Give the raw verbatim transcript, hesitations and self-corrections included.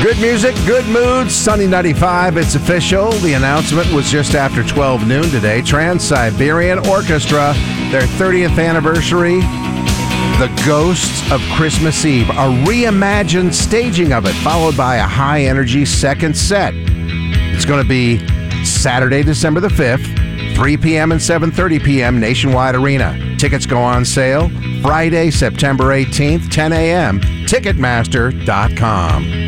Good music, good mood, Sunny ninety-five, it's official. The announcement was just after twelve noon today. Trans-Siberian Orchestra, their thirtieth anniversary, The Ghosts of Christmas Eve, a reimagined staging of it, followed by a high-energy second set. It's going to be Saturday, December the fifth, three p.m. and seven thirty p.m. Nationwide Arena. Tickets go on sale Friday, September eighteenth, ten a.m., Ticketmaster dot com.